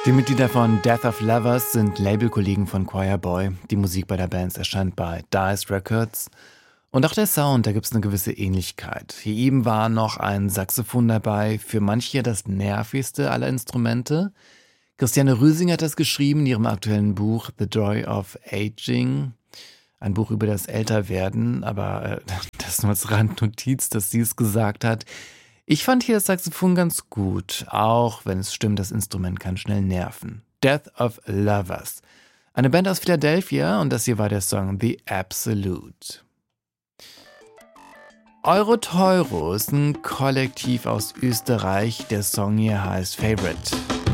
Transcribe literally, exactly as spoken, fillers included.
Die Mitglieder von Death of Lovers sind Labelkollegen von Choirboy. Die Musik bei der Band erscheint bei Dice Records. Und auch der Sound, da gibt es eine gewisse Ähnlichkeit. Hier eben war noch ein Saxophon dabei, für manche das nervigste aller Instrumente. Christiane Rüsing hat das geschrieben in ihrem aktuellen Buch The Joy of Aging. Ein Buch über das Älterwerden, aber äh, das nur als Randnotiz, dass sie es gesagt hat. Ich fand hier das Saxophon ganz gut, auch wenn es stimmt, das Instrument kann schnell nerven. Death of Lovers. Eine Band aus Philadelphia und das hier war der Song The Absolute. Euroteuro ist ein Kollektiv aus Österreich. Der Song hier heißt Favorite.